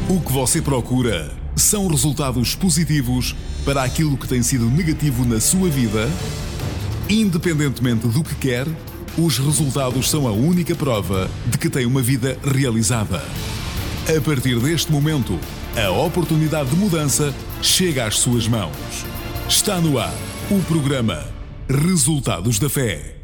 O que você procura são resultados positivos para aquilo que tem sido negativo na sua vida? Independentemente do que quer, os resultados são a única prova de que tem uma vida realizada. A partir deste momento, a oportunidade de mudança chega às suas mãos. Está no ar o programa Resultados da Fé.